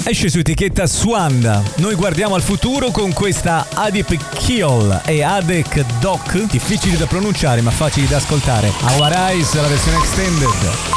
Esce su etichetta Swan. Noi guardiamo al futuro con questa Adip Kiol e Adek Doc, difficili da pronunciare ma facili da ascoltare. Our Eyes, la versione extended.